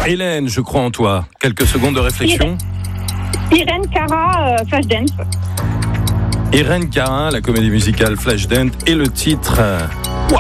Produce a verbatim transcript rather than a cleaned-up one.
Hélène, je crois en toi. Quelques secondes de réflexion. Irène Cara, euh, Flashdance. Irène Cara, la comédie musicale Flashdance, et le titre...